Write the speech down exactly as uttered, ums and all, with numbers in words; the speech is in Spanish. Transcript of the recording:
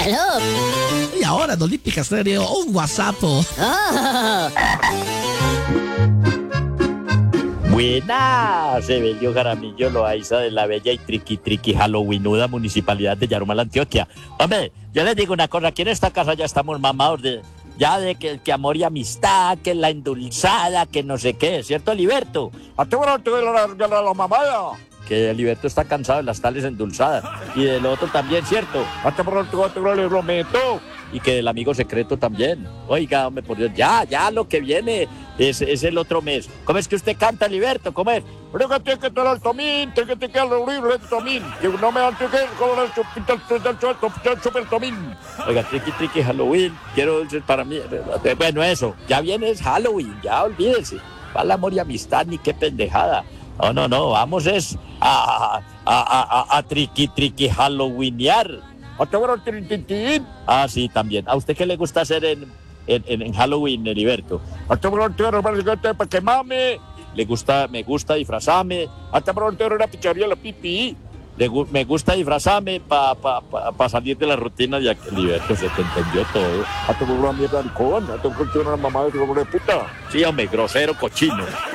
Aló. Y ahora en Olímpica Estéreo, un WhatsApp. Oh. Buenas, Evelio Jaramillo Loaiza de la bella y triqui triqui Halloweenuda municipalidad de Yarumal, Antioquia. Hombre, yo les digo una cosa, aquí en esta casa ya estamos mamados de, ya de que, que amor y amistad, que la endulzada, que no sé qué, ¿cierto, Liberto? A tu la, la, la, la mamada. Que Liberto está cansado de las tales endulzadas. Y del otro también, ¿cierto? A tu lo meto. Y que del amigo secreto también. Oiga, hombre, por Dios, ya, ya lo que viene es, es el otro mes. ¿Cómo es que usted canta, Liberto? ¿Cómo es? Pero que tiene que estar el tomín, tiene que quedar horrible el tomín. Que no me dan que con el super tomín. Oiga, triqui triqui Halloween, quiero dulces para mí. Bueno, eso, ya viene es Halloween, ya olvídese. Para el amor y amistad, ni qué pendejada. No, no, no, vamos es a, a, a, a, a triqui triqui Halloweenear. Ah, sí, también. ¿A usted qué le gusta hacer en, en, en Halloween, Heriberto? Para que mame. Le gusta, me gusta disfrazarme. Una picharía la pipí. Le, me gusta disfrazarme para pa, pa, pa salir de la rutina de aquel Heriberto. Se te entendió todo. A tu una mierda de alcohol. A tu una mamá de puta. Sí, hombre, grosero, cochino.